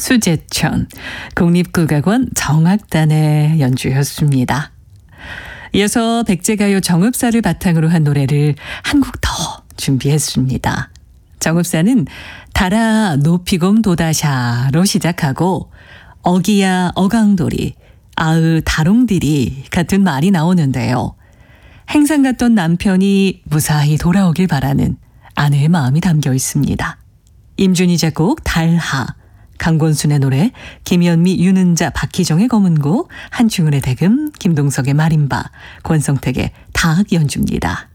수제천, 국립국악원 정악단의 연주였습니다. 이어서 백제가요 정읍사를 바탕으로 한 노래를 한 곡 더 준비했습니다. 정읍사는 달아 높이곰 도다샤로 시작하고 어기야 어강돌이, 아으 다롱들이 같은 말이 나오는데요. 행상 갔던 남편이 무사히 돌아오길 바라는 아내의 마음이 담겨 있습니다. 임준희 작곡 달하, 강권순의 노래, 김현미, 윤은자, 박희정의 검은고, 한충은의 대금, 김동석의 마림바, 권성택의 다악 연주입니다.